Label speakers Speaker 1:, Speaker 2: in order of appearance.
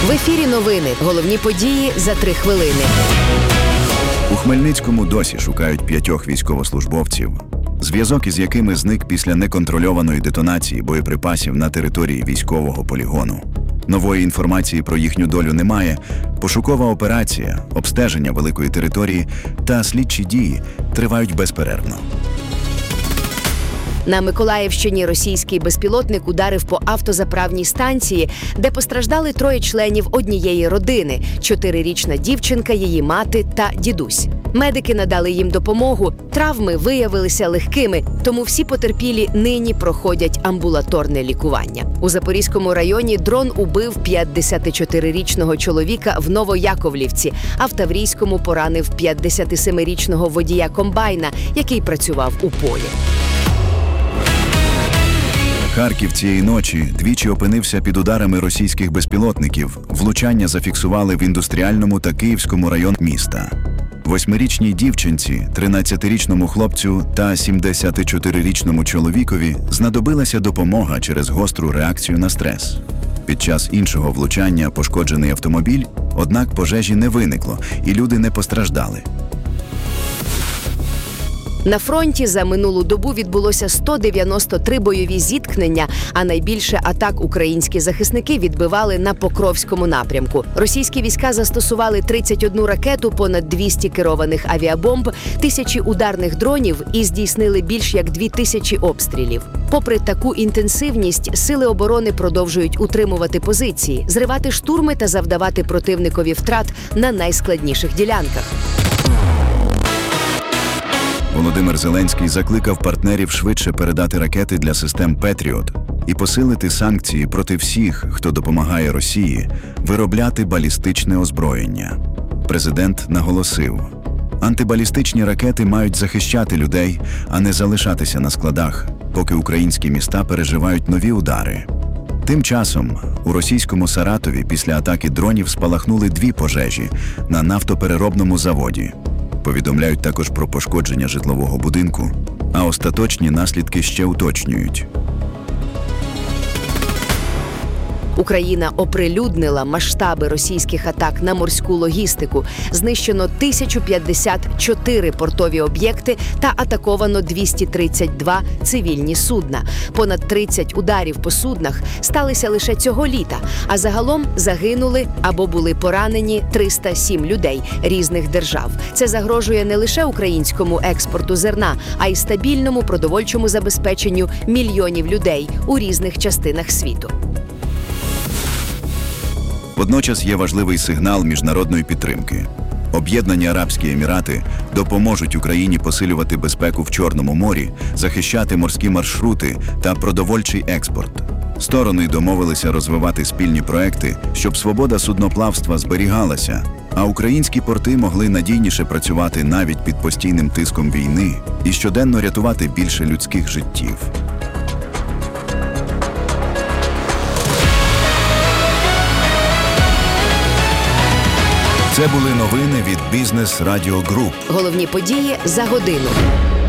Speaker 1: В ефірі новини. Головні події за 3 хвилини.
Speaker 2: У Хмельницькому досі шукають 5 військовослужбовців, зв'язок із якими зник після неконтрольованої детонації боєприпасів на території військового полігону. Нової інформації про їхню долю немає. Пошукова операція, обстеження великої території та слідчі дії тривають безперервно.
Speaker 1: На Миколаївщині російський безпілотник ударив по автозаправній станції, де постраждали 3 членів однієї родини – 4-річна дівчинка, її мати та дідусь. Медики надали їм допомогу, травми виявилися легкими, тому всі потерпілі нині проходять амбулаторне лікування. У Запорізькому районі дрон убив 54-річного чоловіка в Новояковлівці, а в Таврійському поранив 57-річного водія комбайна, який працював у полі.
Speaker 2: Харків цієї ночі двічі опинився під ударами російських безпілотників. Влучання зафіксували в індустріальному та Київському районах міста. 8-річній дівчинці, 13-річному хлопцю та 74-річному чоловікові знадобилася допомога через гостру реакцію на стрес. Під час іншого влучання пошкоджений автомобіль, однак пожежі не виникло і люди не постраждали.
Speaker 1: На фронті за минулу добу відбулося 193 бойові зіткнення, а найбільше атак українські захисники відбивали на Покровському напрямку. Російські війська застосували 31 ракету, понад 200 керованих авіабомб, тисячі ударних дронів і здійснили більш як 2000 обстрілів. Попри таку інтенсивність, сили оборони продовжують утримувати позиції, зривати штурми та завдавати противникові втрат на найскладніших ділянках.
Speaker 2: Володимир Зеленський закликав партнерів швидше передати ракети для систем «Петріот» і посилити санкції проти всіх, хто допомагає Росії виробляти балістичне озброєння. Президент наголосив, антибалістичні ракети мають захищати людей, а не залишатися на складах, поки українські міста переживають нові удари. Тим часом у російському Саратові після атаки дронів спалахнули 2 пожежі на нафтопереробному заводі. Повідомляють також про пошкодження житлового будинку, а остаточні наслідки ще уточнюють.
Speaker 1: Україна оприлюднила масштаби російських атак на морську логістику. Знищено 1054 портові об'єкти та атаковано 232 цивільні судна. Понад 30 ударів по суднах сталися лише цього літа, а загалом загинули або були поранені 307 людей різних держав. Це загрожує не лише українському експорту зерна, а й стабільному продовольчому забезпеченню мільйонів людей у різних частинах світу.
Speaker 2: Водночас є важливий сигнал міжнародної підтримки. Об'єднані Арабські Емірати допоможуть Україні посилювати безпеку в Чорному морі, захищати морські маршрути та продовольчий експорт. Сторони домовилися розвивати спільні проекти, щоб свобода судноплавства зберігалася, а українські порти могли надійніше працювати навіть під постійним тиском війни і щоденно рятувати більше людських життів.
Speaker 1: Це були новини від Бізнес Радіо Груп. Головні події за годину.